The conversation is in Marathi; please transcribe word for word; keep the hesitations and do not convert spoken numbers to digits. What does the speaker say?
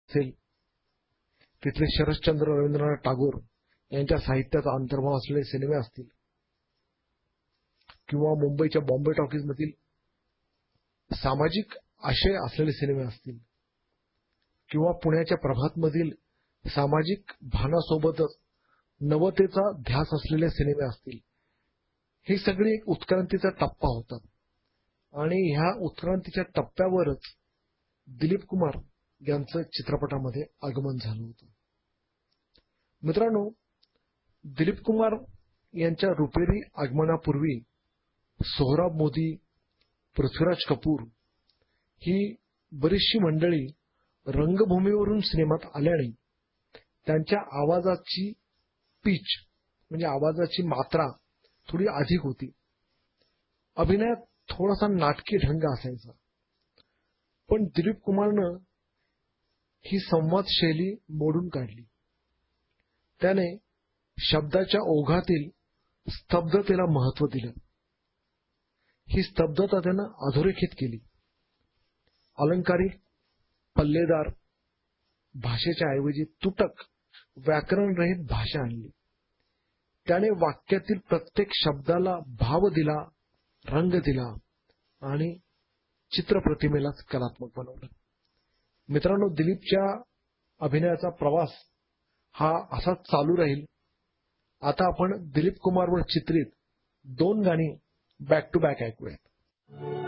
असेल, तिथले शरश्चंद्र रवींद्रनाथ टागोर यांच्या साहित्याचा अंतर्भाव असलेले सिनेमे असतील, किंवा मुंबईच्या बॉम्बे टॉकीजमधील सामाजिक आशय असलेले सिनेमे असतील, किंवा पुण्याच्या प्रभातमधील सामाजिक भानासोबतच नवतेचा ध्यास असलेले सिनेमे असतील, हे सगळे एक उत्क्रांतीचा टप्पा होता. आणि ह्या उत्क्रांतीच्या टप्प्यावरच दिलीप कुमार यांचं चित्रपटामध्ये आगमन झालं होतं. मित्रांनो, दिलीप कुमार यांच्या रुपेरी आगमनापूर्वी सोहराब मोदी, पृथ्वीराज कपूर ही बरीचशी मंडळी रंगभूमीवरून सिनेमात आल्याने त्यांच्या आवाजाची पिच म्हणजे आवाजाची मात्रा थोडी अधिक होती. अभिनयात थोडासा नाटकी ढंग असायचा. पण दिलीप कुमारनं ही संवाद शैली मोडून काढली. त्याने शब्दाच्या ओघातील स्तब्धतेला महत्व दिलं. ही स्तब्धता त्यानं अधोरेखित केली. अलंकारिक, पल्लेदार भाषेच्या ऐवजी तुटक, व्याकरणरहित भाषा आणली. त्याने वाक्यातील प्रत्येक शब्दाला भाव दिला, रंग दिला आणि चित्रप्रतिमेलाच कलात्मक बनवलं. मित्रांनो, दिलीपच्या अभिनयाचा प्रवास हा असाच चालू राहील. आता आपण दिलीप कुमारवर चित्रित दोन गाणी बॅक टू बॅक ऐकूयात.